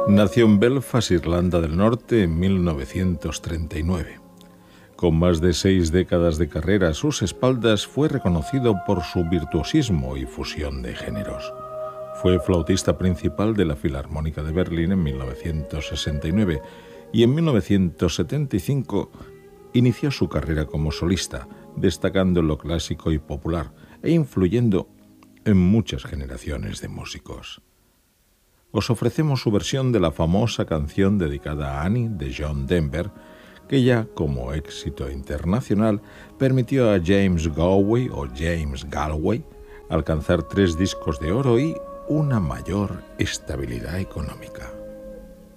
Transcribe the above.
Nació en Belfast, Irlanda del Norte, en 1939. Con más de 6 décadas de carrera a sus espaldas, fue reconocido por su virtuosismo y fusión de géneros. Fue flautista principal de la Filarmónica de Berlín en 1969 y en 1975 inició su carrera como solista, destacando en lo clásico y popular e influyendo en muchas generaciones de músicos. Os ofrecemos su versión de la famosa canción dedicada a Annie de John Denver, que ya como éxito internacional permitió a James Galway alcanzar 3 discos de oro y una mayor estabilidad económica.